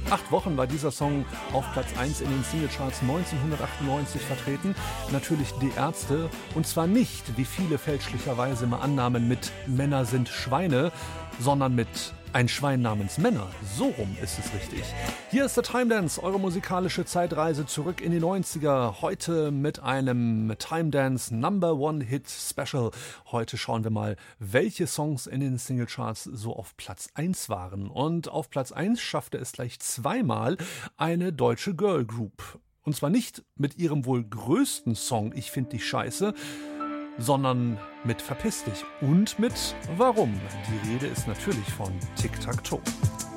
8 Wochen war dieser Song auf Platz 1 in den Singlecharts 1998 vertreten. Natürlich die Ärzte. Und zwar nicht, wie viele fälschlicherweise mal annahmen, mit Männer sind Schweine, sondern mit ein Schwein namens Männer. So rum ist es richtig. Hier ist der Time Dance, eure musikalische Zeitreise zurück in die 90er. Heute mit einem Time Dance Number One Hit Special. Heute schauen wir mal, welche Songs in den Singlecharts so auf Platz 1 waren. Und auf Platz 1 schaffte es gleich zweimal eine deutsche Girl Group. Und zwar nicht mit ihrem wohl größten Song Ich find dich scheiße, sondern mit Verpiss dich und mit Warum. Die Rede ist natürlich von Tic Tac Toe.